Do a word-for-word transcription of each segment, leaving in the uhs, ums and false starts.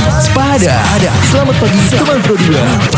Sepada, selamat pagi teman Pro dua.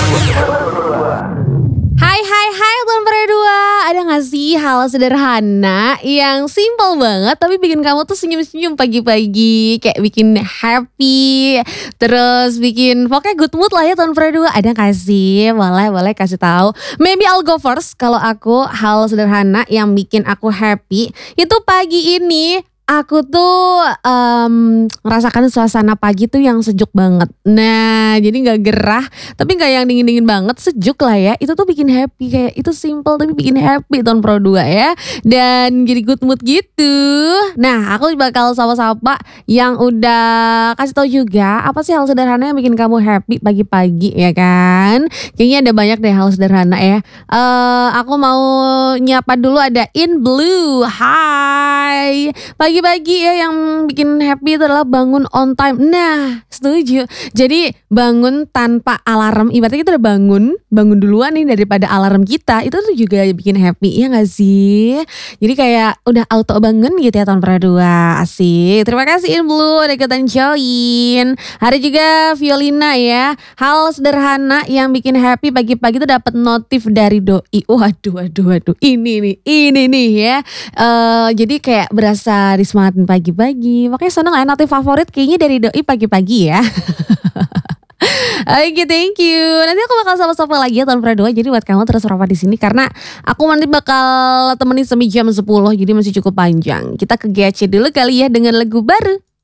Hai hai hai teman Pro dua. Ada gak sih hal sederhana yang simple banget tapi bikin kamu tuh senyum-senyum pagi-pagi, kayak bikin happy, terus bikin pokoknya good mood lah ya teman Pro dua. Ada gak sih? Boleh boleh kasih tahu. Maybe I'll go first. Kalau aku hal sederhana yang bikin aku happy itu pagi ini aku tuh um, merasakan suasana pagi tuh yang sejuk banget. Nah jadi gak gerah tapi gak yang dingin-dingin banget, sejuk lah ya. Itu tuh bikin happy, kayak itu simple tapi bikin happy tahun Pro dua ya. Dan jadi good mood gitu. Nah aku bakal sapa-sapa yang udah kasih tahu juga apa sih hal sederhana yang bikin kamu happy pagi-pagi ya kan. Kayaknya ada banyak deh hal sederhana ya. uh, Aku mau nyapa dulu, ada In Blue. Hai. Pagi Pagi-pagi ya yang bikin happy itu adalah bangun on time. Nah setuju. Jadi bangun tanpa alarm, ibaratnya kita udah bangun, bangun duluan nih daripada alarm kita. Itu tuh juga bikin happy ya gak sih? Jadi kayak udah auto bangun gitu ya tahun Pro dua. Asik. Terima kasih In Blue udah ikutan join. Hari juga Violina ya. Hal sederhana yang bikin happy pagi-pagi itu dapat notif dari doi. Waduh waduh waduh. Ini nih, ini nih ya. Uh, jadi kayak berasa semangatin pagi-pagi. Makanya seneng ya, notif favorit kayaknya dari doi pagi-pagi ya. Oke, okay, thank you. Nanti aku bakal sama-sama lagi ya tahun Pro dua. Jadi buat kamu terus rapat di sini karena aku nanti bakal temenin sampai jam sepuluh. Jadi masih cukup panjang. Kita ke G C dulu kali ya dengan lagu baru.